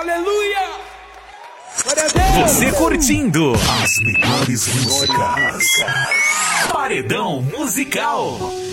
Aleluia! Você curtindo as melhores músicas. Paredão Musical.